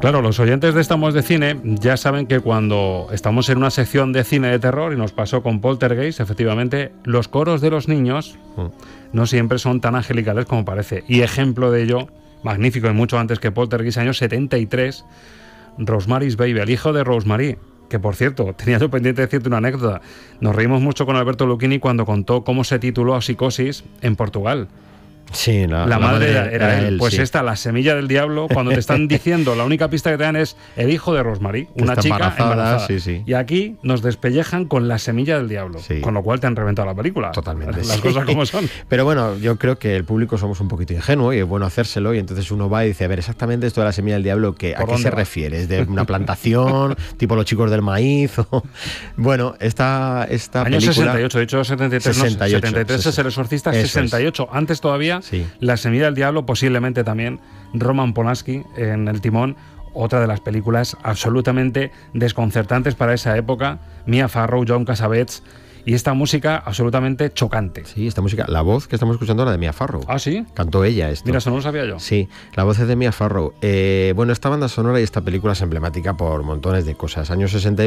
Claro, los oyentes de Estamos de Cine ya saben que cuando estamos en una sección de cine de terror, y nos pasó con Poltergeist, efectivamente, los coros de los niños no siempre son tan angelicales como parece. Y ejemplo de ello, magnífico y mucho antes que Poltergeist, año 73, Rosemary's Baby, el hijo de Rosemary, que por cierto, tenía yo pendiente de decirte una anécdota. Nos reímos mucho con Alberto Lucchini cuando contó cómo se tituló Psicosis en Portugal. Sí, la madre era él. Pues sí. esta, La semilla del diablo, cuando te están diciendo, la única pista que te dan es el hijo de Rosemary, una chica embarazada. Sí. Y aquí nos despellejan con La semilla del diablo, con lo cual te han reventado la película. Totalmente. Las cosas como son. Pero bueno, yo creo que el público somos un poquito ingenuo y es bueno hacérselo, y entonces uno va y dice, a ver, exactamente esto de La semilla del diablo, ¿a qué se refiere? ¿Es de una plantación, tipo Los chicos del maíz? Bueno, esta año película... 68, de hecho 73, 68, 73 es El exorcista, 68. Antes todavía, La semilla del diablo, posiblemente también Roman Polanski en el timón, otra de las películas absolutamente desconcertantes para esa época, Mia Farrow, John Cassavetes, y esta música absolutamente chocante. Sí, esta música, la voz que estamos escuchando es la de Mia Farrow. ¿Ah, sí? Cantó ella esto. Mira, eso no lo sabía yo. Sí, la voz es de Mia Farrow. Bueno, esta banda sonora y esta película es emblemática por montones de cosas. Años 60